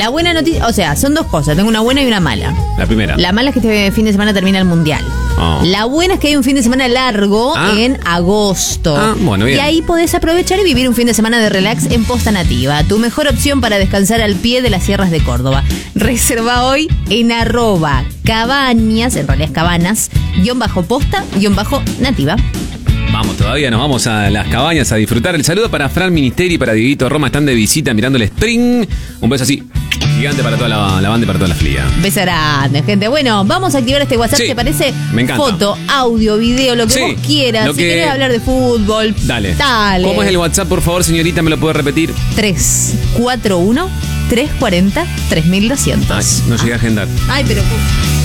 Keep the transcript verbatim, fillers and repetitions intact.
La buena noticia, o sea, son dos cosas. Tengo una buena y una mala. La primera. La mala es que este fin de semana termina el Mundial. Oh. La buena es que hay un fin de semana largo ah. en agosto. Ah, bueno, bien. Y ahí podés aprovechar y vivir un fin de semana de relax en Posta Nativa. Tu mejor opción para descansar al pie de las sierras de Córdoba. Reserva hoy en arroba cabañas, en realidad es cabanas, guión bajo posta, guión bajo nativa. Vamos, todavía nos vamos a las cabañas a disfrutar. El saludo para Fran Ministeri y para Dieguito Roma. Están de visita mirando el Spring. Un beso así, gigante para toda la, la banda y para toda la flia. Beso grande, gente. Bueno, vamos a activar este WhatsApp. Sí, ¿Te parece? me encanta. Foto, audio, video, lo que Sí, vos quieras. lo Si que- querés hablar de fútbol, Dale. dale. ¿Cómo es el WhatsApp, por favor, señorita? ¿Me lo puede repetir? tres cuatro uno, tres cuarenta, tres mil doscientos. Ay, no llegué a agendar. Ay, pero...